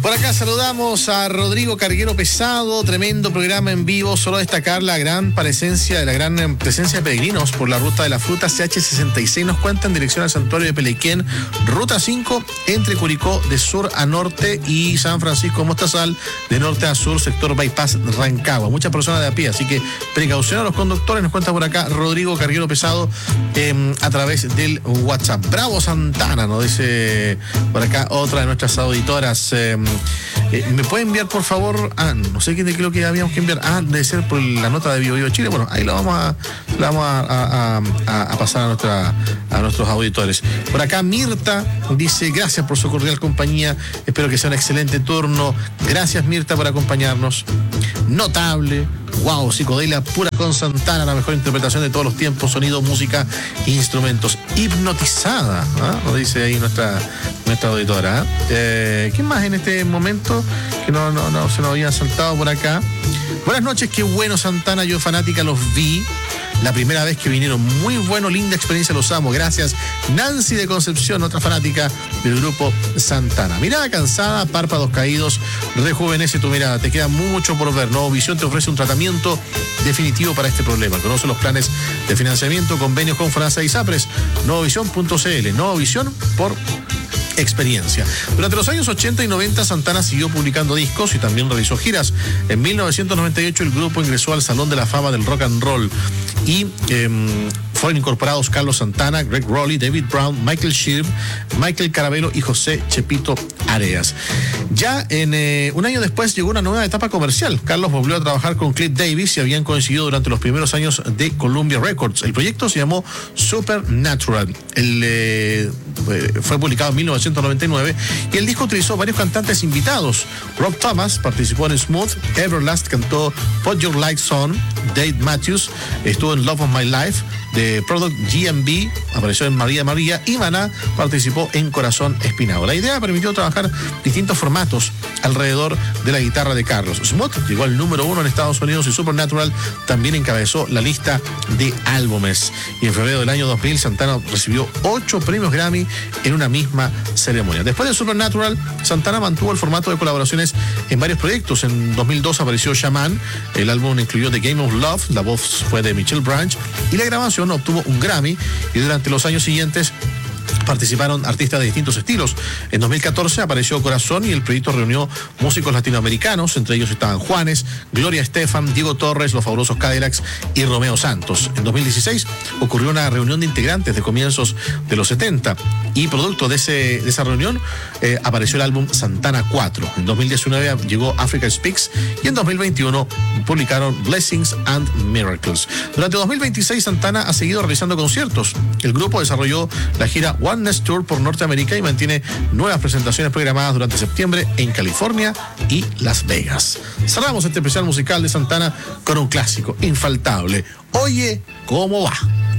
Por acá saludamos a Rodrigo Carguero Pesado, tremendo programa en vivo. Solo destacar la gran presencia de peregrinos por la ruta de la fruta CH66. Nos cuenta en dirección al santuario de Pelequén, ruta 5, entre Curicó de sur a norte y San Francisco Mostazal de norte a sur, sector Bypass Rancagua. Muchas personas de a pie, así que precaución a los conductores. Nos cuenta por acá Rodrigo Carguero Pesado a través del WhatsApp. Bravo Santana, nos dice por acá otra de nuestras auditoras. ¿Me puede enviar, por favor? No sé qué es lo que habíamos que enviar. Debe ser por la nota de Bio Chile. Bueno, ahí la vamos a pasar a nuestros auditores. Por acá Mirta dice, gracias por su cordial compañía. Espero que sea un excelente turno. Gracias, Mirta, por acompañarnos. Notable. Wow, psicodelia pura con Santana, la mejor interpretación de todos los tiempos, sonido, música, instrumentos. Hipnotizada, nos dice ahí nuestra auditora. ¿Quién más en este momento que no se nos había saltado por acá? Buenas noches, qué bueno Santana, yo fanática los vi. La primera vez que vinieron, muy bueno, linda experiencia, los amo. Gracias. Nancy de Concepción, otra fanática del grupo Santana. Mirada cansada, párpados caídos, rejuvenece tu mirada. Te queda mucho por ver. Nuevo Visión te ofrece un tratamiento definitivo para este problema. Conoce los planes de financiamiento, convenios con FONASA y SAPRES. Nuevovisión.cl. Nueva Visión por experiencia. Durante los años 80 y 90 Santana siguió publicando discos y también realizó giras. En 1998 el grupo ingresó al Salón de la Fama del Rock and Roll y fueron incorporados Carlos Santana, Greg Rowley, David Brown, Michael Shirb, Michael Carabello y José Chepito Areas. Ya un año después llegó una nueva etapa comercial. Carlos volvió a trabajar con Cliff Davis y habían coincidido durante los primeros años de Columbia Records. El proyecto se llamó Supernatural. Fue publicado en 1999 y el disco utilizó varios cantantes invitados. Rob Thomas participó en Smooth, Everlast cantó Put Your Lights On, Dave Matthews estuvo en Love of My Life, The Product GMB apareció en María María y Maná participó en Corazón Espinado. La idea permitió trabajar distintos formatos alrededor de la guitarra de Carlos. Smooth llegó al número 1 en Estados Unidos y Supernatural también encabezó la lista de álbumes. Y en febrero del año 2000 Santana recibió 8 premios Grammy en una misma ceremonia. Después de Supernatural, Santana mantuvo el formato de colaboraciones en varios proyectos. En 2002 apareció Shaman, el álbum incluyó The Game of Love, la voz fue de Michelle Branch y la grabación obtuvo un Grammy y durante los años siguientes participaron artistas de distintos estilos. En 2014 apareció Corazón y el proyecto reunió músicos latinoamericanos, entre ellos estaban Juanes, Gloria Estefan, Diego Torres, Los Fabulosos Cadillacs y Romeo Santos. En 2016 ocurrió una reunión de integrantes de comienzos de los 70 y producto de esa reunión apareció el álbum Santana 4. En 2019 llegó Africa Speaks y en 2021 publicaron Blessings and Miracles. Durante 2026 Santana ha seguido realizando conciertos. El grupo desarrolló la gira Oneness Tour por Norteamérica y mantiene nuevas presentaciones programadas durante septiembre en California y Las Vegas. Cerramos este especial musical de Santana con un clásico infaltable. Oye, ¿cómo va?